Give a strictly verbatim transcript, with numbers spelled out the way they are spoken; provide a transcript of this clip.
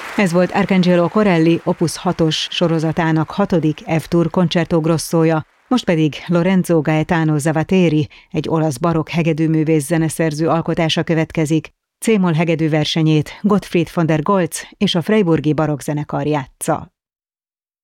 Ez volt Arcangelo Corelli Opus hatos sorozatának hatodik F-dur Concerto Grossója, most pedig Lorenzo Gaetano Zavateri, egy olasz barokk hegedűművész zeneszerző alkotása következik. C-moll hegedű versenyét Gottfried von der Goltz és a Freiburgi Barokkzenekar játsza.